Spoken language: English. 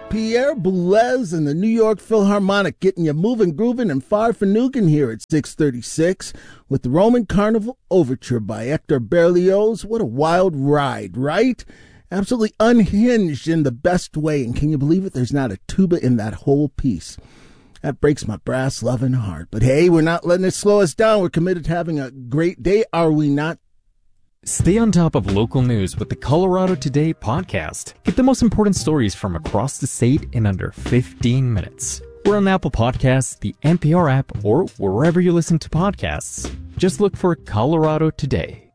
Pierre Boulez and the New York Philharmonic getting you moving, grooving, and far Finucane here at 6:36 with the Roman Carnival Overture by Hector Berlioz. What a wild ride, right? Absolutely unhinged in the best way. And can you believe it? There's not a tuba in that whole piece. That breaks my brass-loving heart. But hey, we're not letting it slow us down. We're committed to having a great day, are we not? Stay on top of local news with the Colorado Today podcast. Get the most important stories from across the state in under 15 minutes. We're on Apple Podcasts, the NPR app, or wherever you listen to podcasts. Just look for Colorado Today.